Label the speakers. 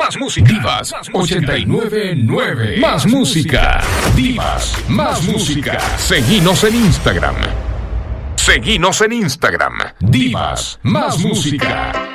Speaker 1: más música. Divas 899. Más música. Divas, más música. Seguinos en Instagram. Divas, más música.